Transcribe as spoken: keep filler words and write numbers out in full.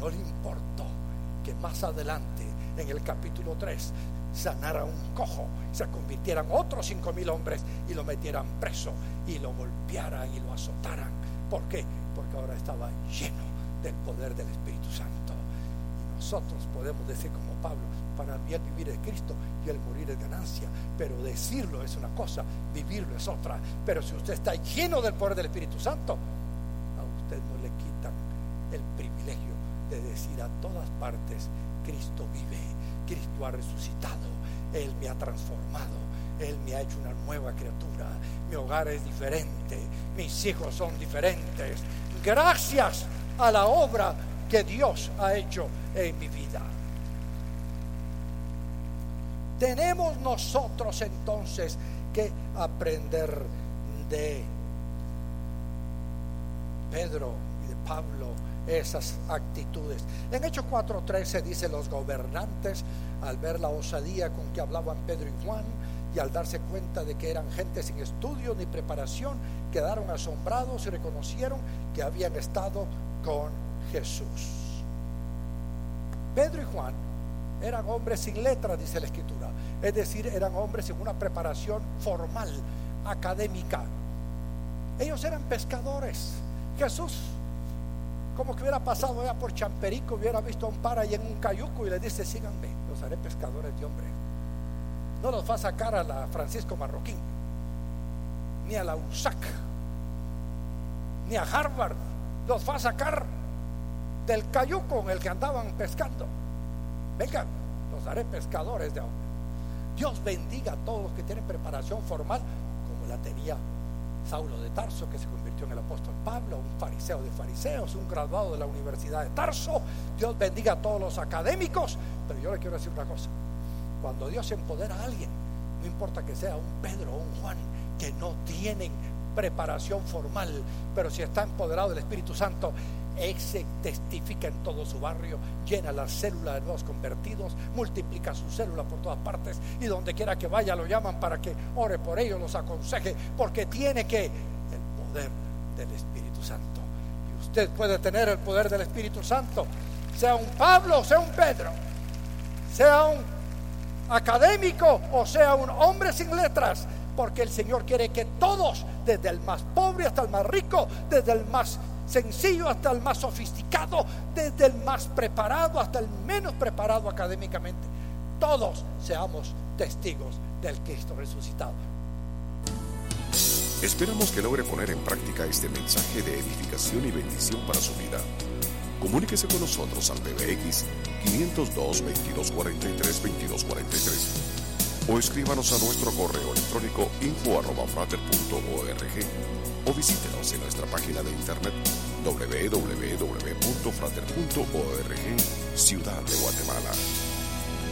no le importó que más adelante, en el capítulo tres, sanara un cojo, se convirtieran otros cinco mil hombres y lo metieran preso y lo golpearan y lo azotaran. ¿Por qué? Porque ahora estaba lleno del poder del Espíritu Santo. Y nosotros podemos decir como Pablo: para mí el vivir es Cristo y el morir es ganancia. Pero decirlo es una cosa, vivirlo es otra. Pero si usted está lleno del poder del Espíritu Santo, a usted no le quitan el privilegio de decir a todas partes: Cristo vive, Cristo ha resucitado, Él me ha transformado, Él me ha hecho una nueva criatura, mi hogar es diferente, mis hijos son diferentes, gracias a la obra que Dios ha hecho en mi vida. Tenemos nosotros entonces que aprender de Pedro y de Pablo esas actitudes. En Hechos cuatro trece dice: los gobernantes, al ver la osadía con que hablaban Pedro y Juan, y al darse cuenta de que eran gente sin estudio ni preparación, quedaron asombrados y reconocieron que habían estado con Jesús. Pedro y Juan eran hombres sin letras, dice la Escritura, es decir, eran hombres sin una preparación formal, académica. Ellos eran pescadores. Jesús, como que hubiera pasado allá por Champerico, hubiera visto a un par ahí en un cayuco y le dice: síganme, los haré pescadores de hombres. No los va a sacar a la Francisco Marroquín, ni a la U S A C, ni a Harvard. Los va a sacar del cayuco en el que andaban pescando. Vengan, los haré pescadores de hombres. Dios bendiga a todos los que tienen preparación formal, como la tenía Saulo de Tarso, que se convirtió en el apóstol Pablo, un fariseo de fariseos, un graduado de la Universidad de Tarso. Dios bendiga a todos los académicos. Pero yo le quiero decir una cosa: cuando Dios empodera a alguien, no importa que sea un Pedro o un Juan, que no tienen preparación formal, pero si está empoderado del Espíritu Santo, ese testifica en todo su barrio, llena la célula de nuevos convertidos, multiplica su célula por todas partes, y donde quiera que vaya lo llaman para que ore por ellos, los aconseje, porque tiene que el poder del Espíritu Santo. Y usted puede tener el poder del Espíritu Santo, sea un Pablo o sea un Pedro, sea un académico o sea un hombre sin letras, porque el Señor quiere que todos, desde el más pobre hasta el más rico, desde el más sencillo hasta el más sofisticado, desde el más preparado hasta el menos preparado académicamente, todos seamos testigos del Cristo resucitado. Esperamos que logre poner en práctica este mensaje de edificación y bendición para su vida. Comuníquese con nosotros al P B X quinientos dos, veintidós cuarenta y tres, veintidós cuarenta y tres o escríbanos a nuestro correo electrónico info arroba frater punto org o visítenos en nuestra página de internet doble u doble u doble u punto frater punto org, Ciudad de Guatemala.